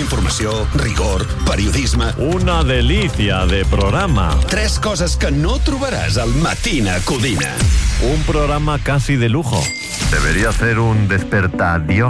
Informació, rigor, periodisme... Una delicia de programa. 3 coses que no trobaràs al Matina Codina. Un programa casi de lujo. Debería ser un despertadiós.